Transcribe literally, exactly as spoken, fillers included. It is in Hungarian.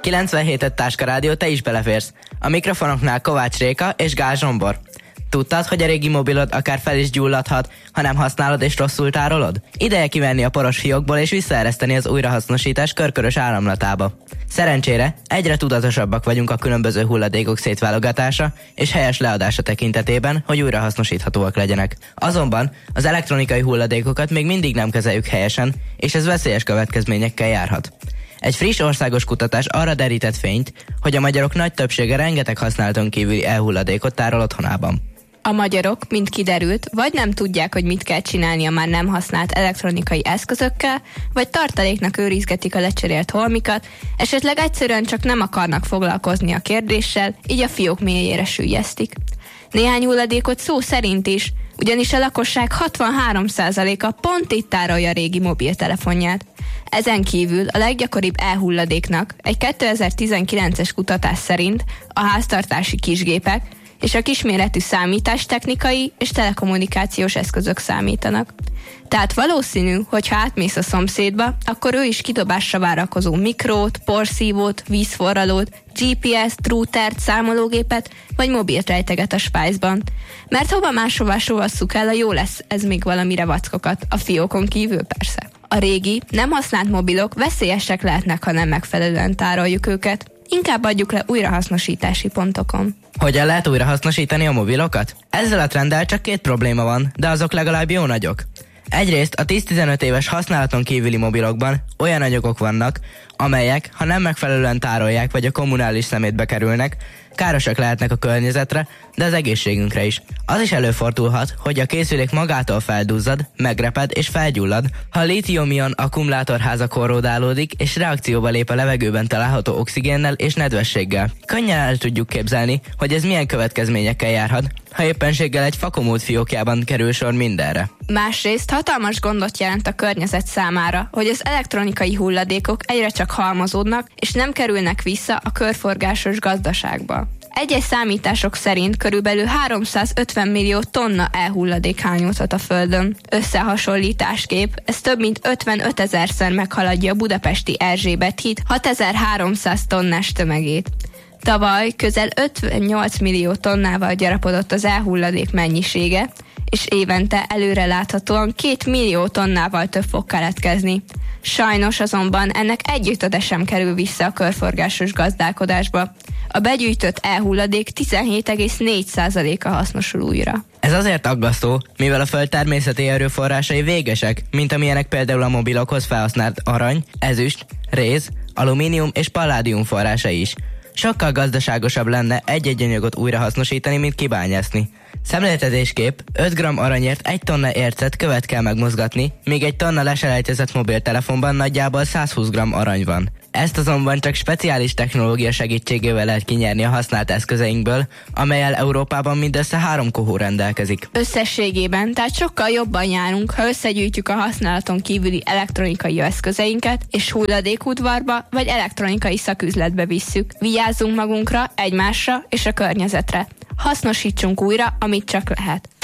kilencvenhét Táska Rádió, te is beleférsz. A mikrofonoknál Kovács Réka és Gál Zsombor. Tudtad, hogy a régi mobilod akár fel is gyulladhat, ha nem használod és rosszul tárolod? Ideje kivenni a poros fiókból és visszaereszteni az újrahasznosítás körkörös áramlatába. Szerencsére egyre tudatosabbak vagyunk a különböző hulladékok szétválogatása és helyes leadása tekintetében, hogy újrahasznosíthatóak legyenek. Azonban az elektronikai hulladékokat még mindig nem kezeljük helyesen, és ez veszélyes következményekkel járhat. Egy friss országos kutatás arra derített fényt, hogy a magyarok nagy többsége rengeteg használaton kívüli e-hulladékot tárol otthonában. A magyarok, mint kiderült, vagy nem tudják, hogy mit kell csinálni a már nem használt elektronikai eszközökkel, vagy tartaléknak őrizgetik a lecserélt holmikat, esetleg egyszerűen csak nem akarnak foglalkozni a kérdéssel, így a fiók mélyére süllyesztik. Néhány hulladékot szó szerint is, ugyanis a lakosság hatvanhárom százaléka pont itt tárolja a régi mobiltelefonját. Ezen kívül a leggyakoribb e-hulladéknak egy kétezer-tizenkilences kutatás szerint a háztartási kisgépek és a kisméretű számítástechnikai és telekommunikációs eszközök számítanak. Tehát valószínű, hogy ha átmész a szomszédba, akkor ő is kidobásra várakozó mikrót, porszívót, vízforralót, gé pé es-t, routert, számológépet vagy mobilt rejteget a spájzban. Mert hova máshova sovasszuk el, a jó lesz ez még valamire vackokat, a fiókon kívül persze. A régi, nem használt mobilok veszélyesek lehetnek, ha nem megfelelően tároljuk őket. Inkább adjuk le újrahasznosítási pontokon. Hogyan lehet újrahasznosítani a mobilokat? Ezzel a trenddel csak két probléma van, de azok legalább jó nagyok. Egyrészt a tíz-tizenöt éves használaton kívüli mobilokban olyan anyagok vannak, amelyek, ha nem megfelelően tárolják vagy a kommunális szemétbe kerülnek, károsak lehetnek a környezetre, de az egészségünkre is. Az is előfordulhat, hogy a készülék magától felduzzad, megreped és felgyullad, ha a lítium-ion akkumulátorháza korrodálódik és reakcióba lép a levegőben található oxigénnel és nedvességgel. Könnyen el tudjuk képzelni, hogy ez milyen következményekkel járhat, ha éppenséggel egy fakomód fiókjában kerül sor mindenre. Másrészt hatalmas gondot jelent a környezet számára, hogy az elektronikai hulladékok egyre csak halmozódnak, és nem kerülnek vissza a körforgásos gazdaságba. Egyes számítások szerint körülbelül háromszázötven millió tonna e-hulladék hányódhat a Földön. Összehasonlításképp ez több mint ötvenöt ezerszer meghaladja a budapesti Erzsébet híd hatezer-háromszáz tonnás tömegét. Tavaly közel ötvennyolc millió tonnával gyarapodott az e-hulladék mennyisége, és évente előre láthatóan két millió tonnával több fog keletkezni. Sajnos azonban ennek együttede sem kerül vissza a körforgásos gazdálkodásba. A begyűjtött e-hulladék tizenhét egész négy százaléka hasznosul újra. Ez azért aggasztó, mivel a föld természeti erőforrásai végesek, mint amilyenek például a mobilokhoz felhasznált arany, ezüst, réz, alumínium és palládium forrásai is. Sokkal gazdaságosabb lenne egy-egy anyagot újrahasznosítani, mint kibányászni. Szemléltetésképp öt gramm aranyért egy tonna ércet követ kell megmozgatni, míg egy tonna leselejtezett mobiltelefonban nagyjából száz húsz gramm arany van. Ezt azonban csak speciális technológia segítségével lehet kinyerni a használt eszközeinkből, amellyel Európában mindössze három kohó rendelkezik. Összességében tehát sokkal jobban járunk, ha összegyűjtjük a használaton kívüli elektronikai eszközeinket, és hulladékudvarba vagy elektronikai szaküzletbe visszük. Vigyázzunk magunkra, egymásra és a környezetre. Hasznosítsunk újra, amit csak lehet.